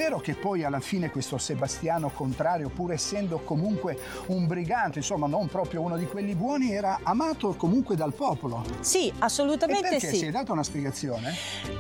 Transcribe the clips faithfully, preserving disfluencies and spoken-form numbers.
vero che poi alla fine questo Sebastiano Contrario, pur essendo comunque un brigante, insomma non proprio uno di quelli buoni, era amato comunque dal popolo? Sì, assolutamente e perché? sì. Si è data una spiegazione? Ma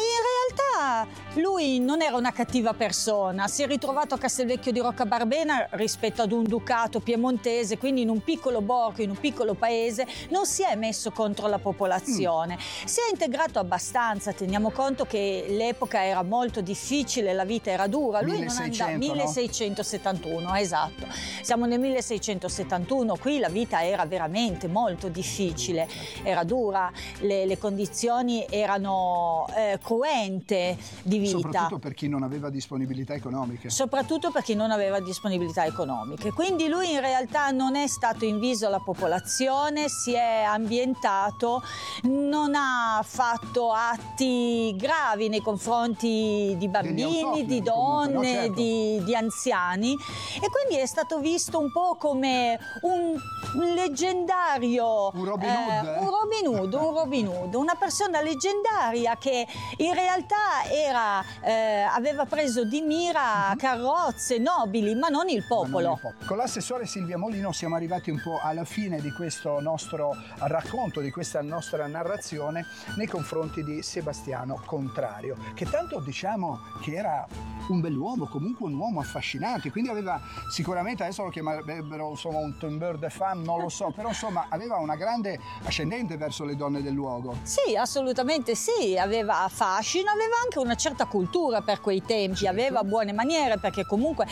in realtà lui non era una cattiva persona, si è ritrovato a Castelvecchio di Roccabarbena rispetto ad un ducato piemontese, quindi in un piccolo borgo, in un piccolo paese, non si è messo contro la popolazione, mm. si è integrato abbastanza. Teniamo conto che l'epoca era molto difficile, la vita era dura, lui milleseicento, non andava, milleseicentosettantuno, esatto, siamo nel milleseicentosettantuno, qui la vita era veramente molto difficile, era dura, le, le condizioni erano eh, cruente di vita. Soprattutto per chi non aveva disponibilità economiche. Soprattutto per chi non aveva disponibilità economiche. Quindi lui in realtà non è stato inviso alla popolazione, si è ambientato, non ha fatto atti gravi nei confronti di bambini, di donne, comunque, no? Certo. di, di anziani, e quindi è stato visto un po' come un leggendario, un Robin Hood, eh, eh? un Robin Hood, un Robin Hood, una persona leggendaria che in realtà era, eh, aveva preso di mira uh-huh. carrozze nobili, ma non il popolo. Non il popolo. Con l'assessore Silvia Molino siamo arrivati un po' alla fine di questo nostro racconto, di questa nostra narrazione nei confronti di Sebastiano Contrario, che tanto diciamo che era un bell'uomo, comunque un uomo affascinante, quindi aveva sicuramente, adesso lo chiamerebbero insomma un tombeur de femme, non lo so, però insomma aveva una grande ascendente verso le donne del luogo. Sì, assolutamente sì, aveva fascino, aveva anche una certa cultura per quei tempi, certo. aveva buone maniere, perché comunque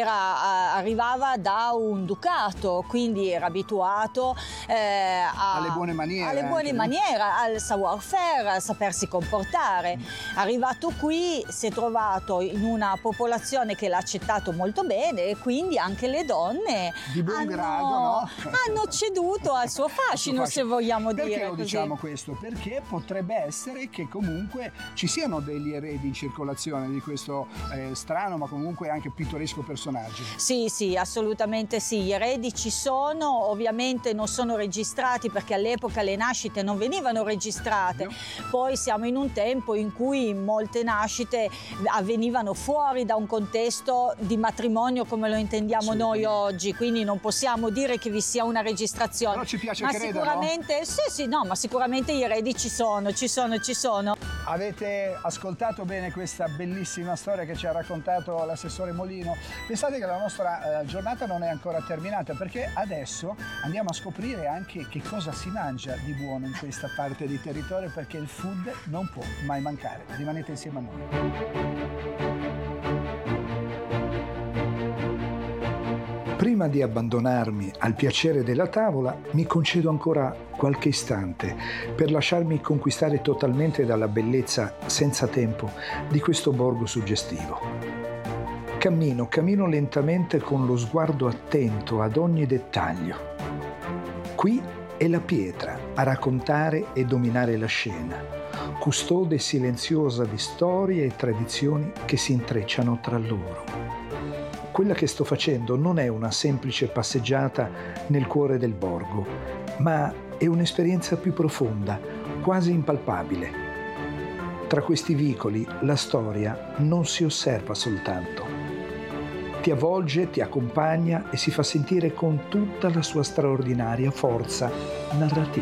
era, arrivava da un ducato, quindi era abituato eh, a, alle buone maniere, alle buone anche, maniere, no? Al savoir-faire, a sapersi comportare. Mm. Arrivato qui si è trovato in una popolazione che l'ha accettato molto bene, e quindi anche le donne di buon hanno, grado, no? hanno ceduto al suo fascino, se vogliamo Perché dire lo così. diciamo questo? Perché potrebbe essere che comunque ci siano degli eredi in circolazione di questo eh, strano ma comunque anche pittoresco personaggio. Sì, sì, assolutamente sì, gli eredi ci sono, ovviamente non sono registrati perché all'epoca le nascite non venivano registrate, no. Poi siamo in un tempo in cui molte nascite avvenivano fuori da un contesto di matrimonio come lo intendiamo noi oggi, quindi non possiamo dire che vi sia una registrazione. Però ci piace ma credere, sicuramente, no? Sì, sì, no, ma sicuramente gli eredi ci sono, ci sono, ci sono. Avete ascoltato bene questa bellissima storia che ci ha raccontato l'assessore Molino. Pensate che la nostra eh, giornata non è ancora terminata, perché adesso andiamo a scoprire anche che cosa si mangia di buono in questa parte di territorio, perché il food non può mai mancare. Rimanete insieme a noi. Prima di abbandonarmi al piacere della tavola, mi concedo ancora qualche istante per lasciarmi conquistare totalmente dalla bellezza senza tempo di questo borgo suggestivo. Cammino, cammino lentamente con lo sguardo attento ad ogni dettaglio. Qui è la pietra a raccontare e dominare la scena, custode silenziosa di storie e tradizioni che si intrecciano tra loro. Quella che sto facendo non è una semplice passeggiata nel cuore del borgo, ma è un'esperienza più profonda, quasi impalpabile. Tra questi vicoli la storia non si osserva soltanto. Ti avvolge, ti accompagna e si fa sentire con tutta la sua straordinaria forza narrativa.